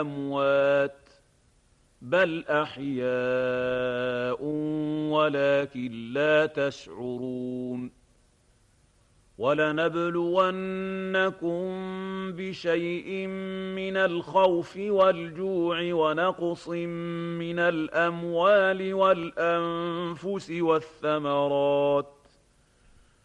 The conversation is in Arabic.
أموات بل أحياء ولكن لا تشعرون ولنبلونكم بشيء من الخوف والجوع ونقص من الأموال والأنفس والثمرات